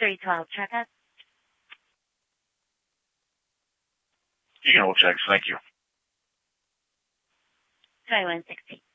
312 checkup. You can hold checks. Thank you. 2116.